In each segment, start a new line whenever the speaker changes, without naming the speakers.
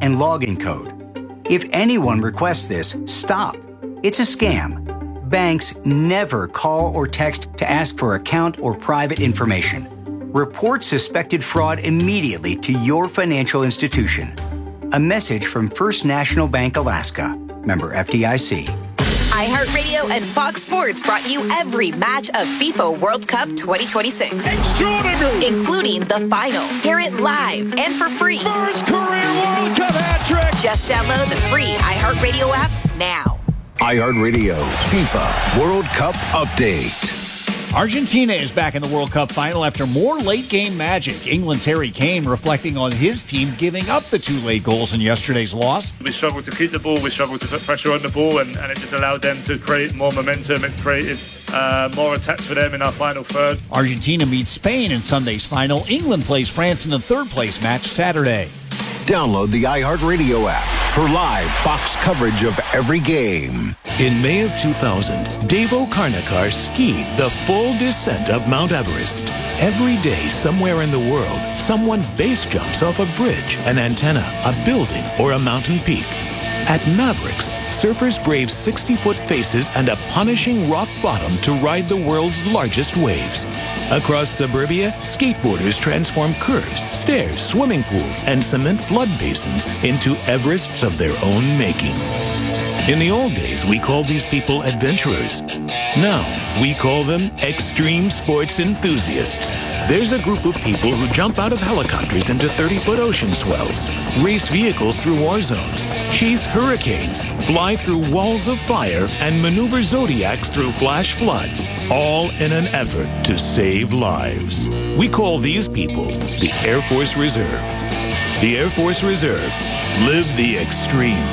and login code. If anyone requests this, stop. It's a scam. Banks never call or text to ask for account or private information. Report suspected fraud immediately to your financial institution. A message from First National Bank Alaska. Member FDIC.
iHeartRadio and Fox Sports brought you every match of FIFA World Cup 2026.
Extraordinary!
Including the final. Hear it live and for free.
First career World Cup hat trick!
Just download the free iHeartRadio app now.
iHeartRadio FIFA World Cup Update.
Argentina is back in the World Cup final after more late-game magic. England's Harry Kane reflecting on his team giving up the 2 late goals in yesterday's loss.
We struggled to keep the ball, we struggled to put pressure on the ball, and it just allowed them to create more momentum. It created more attacks for them in our final third.
Argentina meets Spain in Sunday's final. England plays France in the third-place match Saturday.
Download the iHeartRadio app for live Fox coverage of every game.
In May of 2000, Dave O'Carnicar skied the full descent of Mount Everest. Every day, somewhere in the world, someone base jumps off a bridge, an antenna, a building, or a mountain peak. At Mavericks, surfers brave 60-foot faces and a punishing rock bottom to ride the world's largest waves. Across suburbia, skateboarders transform curves, stairs, swimming pools, and cement flood basins into Everests of their own making. In the old days, we called these people adventurers. Now, we call them extreme sports enthusiasts. There's a group of people who jump out of helicopters into 30-foot ocean swells, race vehicles through war zones, chase hurricanes, fly through walls of fire, and maneuver zodiacs through flash floods, all in an effort to save lives. We call these people the Air Force Reserve. The Air Force Reserve. Live the extreme.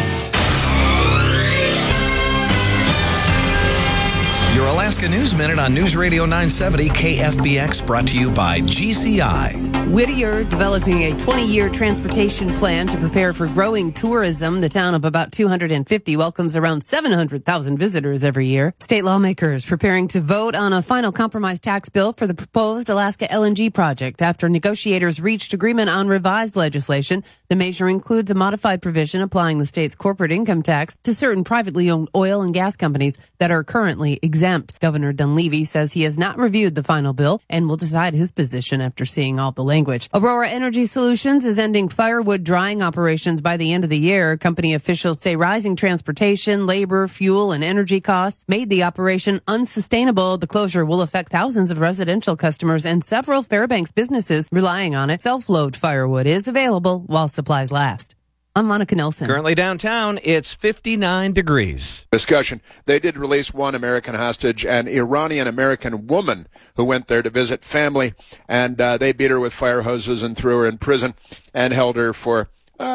Your Alaska News Minute on News Radio 970 KFBX, brought to you by GCI.
Whittier developing a 20-year transportation plan to prepare for growing tourism. The town of about 250 welcomes around 700,000 visitors every year. State lawmakers preparing to vote on a final compromise tax bill for the proposed Alaska LNG project. After negotiators reached agreement on revised legislation, the measure includes a modified provision applying the state's corporate income tax to certain privately owned oil and gas companies that are currently exempt. Governor Dunleavy says he has not reviewed the final bill and will decide his position after seeing all the language. Aurora Energy Solutions is ending firewood drying operations by the end of the year. Company officials say rising transportation, labor, fuel, and energy costs made the operation unsustainable. The closure will affect thousands of residential customers and several Fairbanks businesses relying on it. Self-load firewood is available while supplies last. I'm Monica Nelson.
Currently downtown, it's 59 degrees.
Discussion. They did release one American hostage, an Iranian-American woman who went there to visit family, and they beat her with fire hoses and threw her in prison and held her for,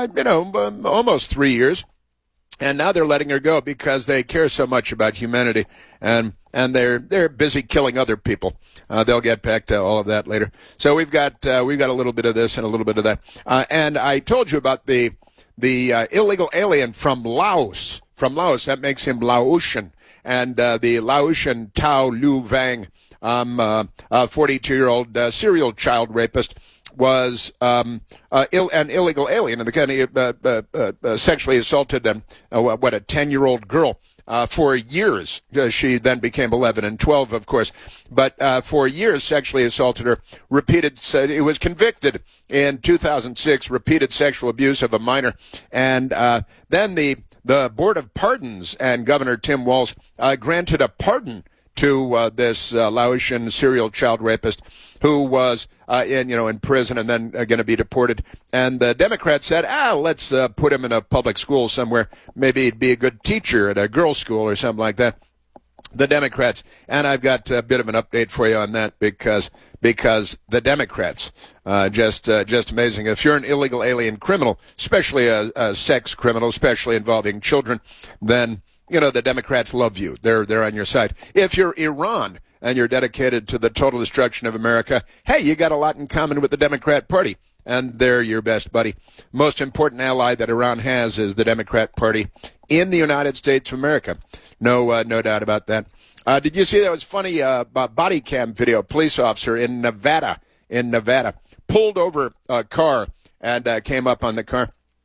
almost 3 years. And now they're letting her go because they care so much about humanity, and they're busy killing other people. They'll get back to all of that later. So we've got a little bit of this and a little bit of that. And I told you about the illegal alien from Laos. That makes him Laotian. And the Laotian Tao Lu Vang, a 42-year-old serial child rapist, was an illegal alien in the country, sexually assaulted a 10-year-old girl. For years. She then became 11 and 12, of course. But for years, sexually assaulted her. He was convicted in 2006, repeated sexual abuse of a minor. And then the Board of Pardons and Governor Tim Walz granted a pardon to this Laotian serial child rapist who was in prison and then going to be deported. And the Democrats said, let's put him in a public school somewhere. Maybe he'd be a good teacher at a girls' school or something like that. The Democrats, and I've got a bit of an update for you on that because the Democrats, just amazing. If you're an illegal alien criminal, especially a sex criminal, especially involving children, then the Democrats love you. They're on your side. If you're Iran and you're dedicated to the total destruction of America, hey, you got a lot in common with the Democrat Party, and they're your best buddy. Most important ally that Iran has is the Democrat Party in the United States of America. No doubt about that. Did you see that was funny body cam video? Police officer in Nevada pulled over a car and came up on the car.